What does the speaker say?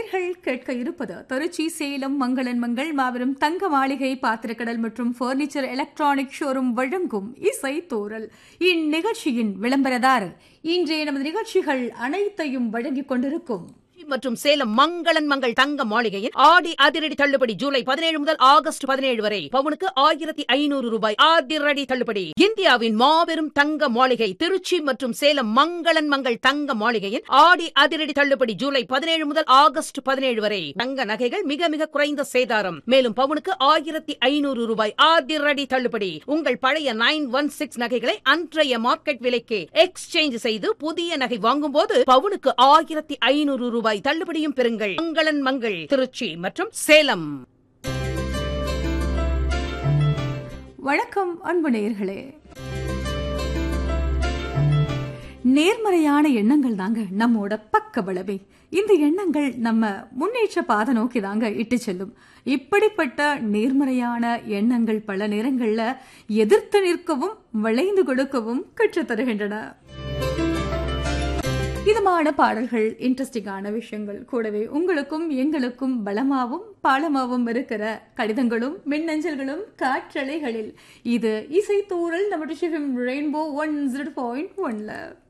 நேர்கள் கேட்க இருப்பது திருச்சி சேலம் மங்களன் மங்கள் மாபெரும் தங்க மாளிகை பாத்திரக்கடல் மற்றும் பர்னிச்சர் எலக்ட்ரானிக் ஷோரூம் வழங்கும் இசை தோறல். இந்நிகழ்ச்சியின் விளம்பரதாரர் இன்றைய நமது நிகழ்ச்சிகள் அனைத்தையும் வழங்கிக் கொண்டிருக்கும் மற்றும் சேலம் மங்களன் மங்கள் தங்க மாளிகையின் ஆடி அதிரடி தள்ளுபடி ஜூலை 17 முதல் ஆகஸ்ட் 17 வரை பவுனுக்கு 1500 ரூபாய் அதிரடி தள்ளுபடி. இந்தியாவின் மாபெரும் தங்க மாளிகை திருச்சி மற்றும் சேலம் மங்களன் மங்கள் தங்க மாளிகையின் ஆடி அதிரடி தள்ளுபடி ஜூலை 17 முதல் ஆகஸ்ட் 17 வரை. தங்க நகைகள் மிக மிக குறைந்த சேதாரம். மேலும் பவுனுக்கு 1500 ரூபாய் அதிரடி தள்ளுபடி. உங்கள் பழைய 916 நகைகளை அன்றைய மார்க்கெட் விலைக்கு எக்ஸ்சேஞ்ச் செய்து புதிய நகை வாங்கும் போது பவுனுக்கு 1500 ரூபாய் தள்ளுபடியும் பெறுங்கள். மங்களன் மங்கள் திருச்சி மற்றும் சேலம். வணக்கம் அன்பு நேயர்களே. நேர்மறையான எண்ணங்கள் தாங்க நம்மோட பக்க பலமே. இந்த எண்ணங்கள் நம்ம முன்னேற்ற பாதை நோக்கி தாங்க இட்டு செல்லும். இப்படிப்பட்ட நேர்மறையான எண்ணங்கள் பல நேரங்கள்ல எதிர்த்து நிற்கவும் வளைந்து கொடுக்கவும் கற்றுத்தருகின்றன. இதமான பாடல்கள், இன்ட்ரெஸ்டிங்கான விஷயங்கள், கூடவே உங்களுக்கும் எங்களுக்கும் பலமாவும் பாலமாவும் இருக்கிற கடிதங்களும் மின்னஞ்சல்களும் காற்றலைகளில் இது இசை தூறல் நம்ம ரெயின்போ 101.1.